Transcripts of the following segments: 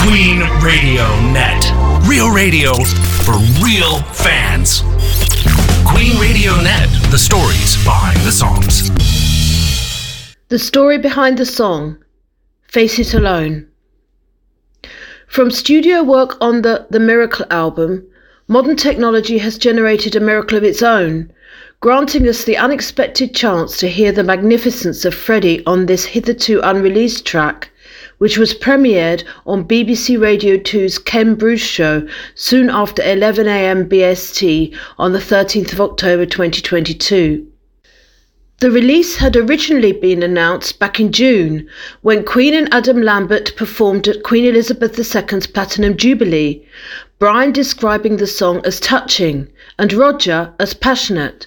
Queen Radio Net. Real radio for real fans. Queen Radio Net. The stories behind the songs. The story behind the song, Face It Alone. From studio work on the Miracle album, modern technology has generated a miracle of its own, granting us the unexpected chance to hear the magnificence of Freddie on this hitherto unreleased track, which was premiered on BBC Radio 2's Ken Bruce show soon after 11 a.m. BST on the 13th of October 2022. The release had originally been announced back in June, when Queen and Adam Lambert performed at Queen Elizabeth II's Platinum Jubilee, Brian describing the song as touching and Roger as passionate.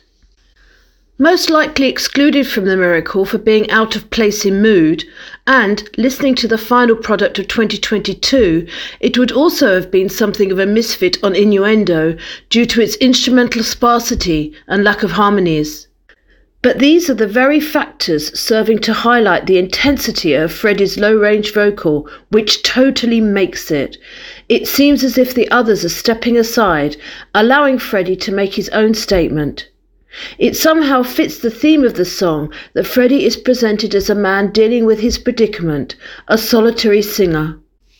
Most likely excluded from the Miracle for being out of place in mood, and listening to the final product of 2022, it would also have been something of a misfit on Innuendo due to its instrumental sparsity and lack of harmonies. But these are the very factors serving to highlight the intensity of Freddie's low-range vocal, which totally makes it. It seems as if the others are stepping aside, allowing Freddie to make his own statement. It somehow fits the theme of the song that Freddie is presented as a man dealing with his predicament, a solitary singer.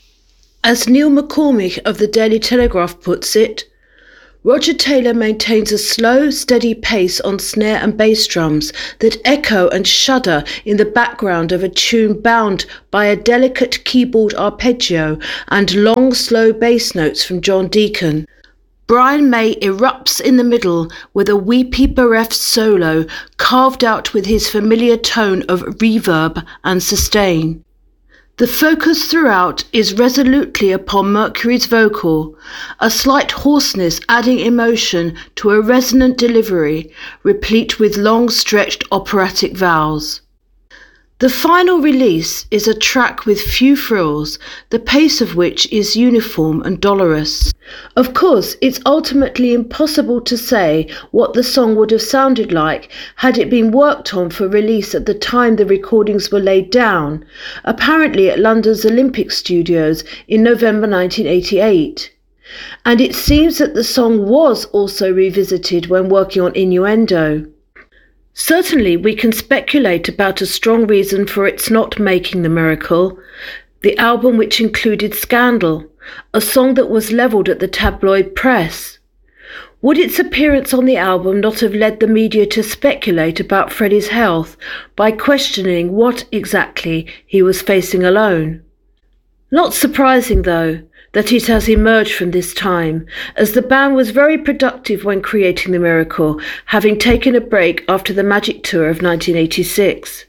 As Neil McCormick of the Daily Telegraph puts it, Roger Taylor maintains a slow, steady pace on snare and bass drums that echo and shudder in the background of a tune bound by a delicate keyboard arpeggio and long, slow bass notes from John Deacon. Brian May erupts in the middle with a weepy bereft solo carved out with his familiar tone of reverb and sustain. The focus throughout is resolutely upon Mercury's vocal, a slight hoarseness adding emotion to a resonant delivery, replete with long-stretched operatic vowels. The final release is a track with few frills, the pace of which is uniform and dolorous. Of course, it's ultimately impossible to say what the song would have sounded like had it been worked on for release at the time the recordings were laid down, apparently at London's Olympic Studios in November 1988. And it seems that the song was also revisited when working on Innuendo. Certainly, we can speculate about a strong reason for its not making the Miracle, the album which included Scandal, a song that was levelled at the tabloid press. Would its appearance on the album not have led the media to speculate about Freddie's health by questioning what exactly he was facing alone? Not surprising, though, that it has emerged from this time, as the band was very productive when creating the Miracle, having taken a break after the Magic Tour of 1986.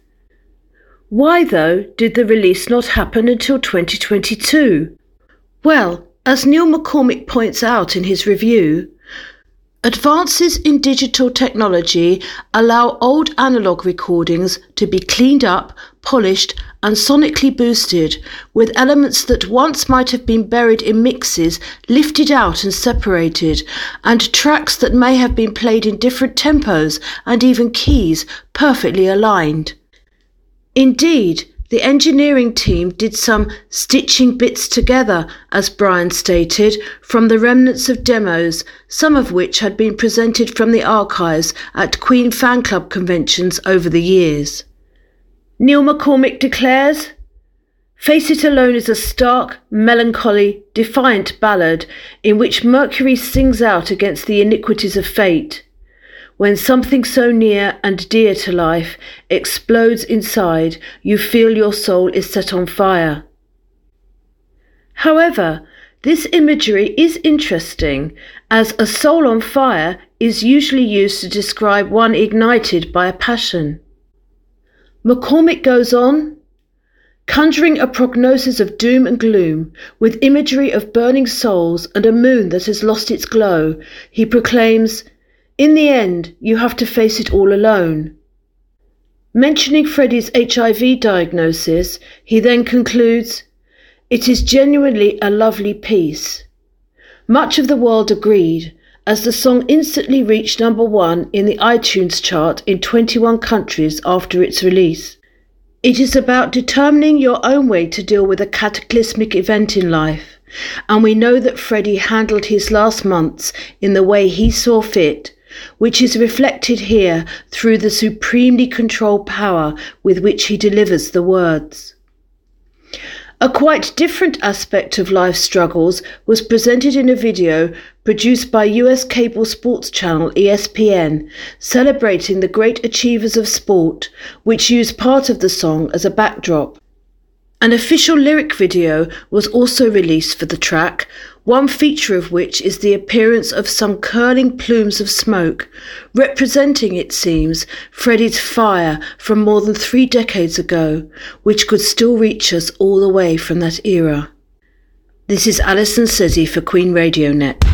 Why, though, did the release not happen until 2022? Well, as Neil McCormick points out in his review, advances in digital technology allow old analogue recordings to be cleaned up, polished and sonically boosted, with elements that once might have been buried in mixes lifted out and separated, and tracks that may have been played in different tempos and even keys perfectly aligned. Indeed, the engineering team did some stitching bits together, as Brian stated, from the remnants of demos, some of which had been presented from the archives at Queen fan club conventions over the years. Neil McCormick declares, "Face It Alone is a stark, melancholy, defiant ballad in which Mercury sings out against the iniquities of fate. When something so near and dear to life explodes inside, you feel your soul is set on fire." However, this imagery is interesting, as a soul on fire is usually used to describe one ignited by a passion. McCormick goes on, conjuring a prognosis of doom and gloom, with imagery of burning souls and a moon that has lost its glow, he proclaims, "In the end, you have to face it all alone." Mentioning Freddie's HIV diagnosis, he then concludes, "It is genuinely a lovely piece." Much of the world agreed, as the song instantly reached number 1 in the iTunes chart in 21 countries after its release. It is about determining your own way to deal with a cataclysmic event in life, and we know that Freddie handled his last months in the way he saw fit, which is reflected here through the supremely controlled power with which he delivers the words. A quite different aspect of life's struggles was presented in a video produced by US cable sports channel ESPN, celebrating the great achievers of sport, which used part of the song as a backdrop. An official lyric video was also released for the track, one feature of which is the appearance of some curling plumes of smoke, representing, it seems, Freddie's fire from more than 3 decades ago, which could still reach us all the way from that era. This is Alison Sezzi for Queen Radio Net.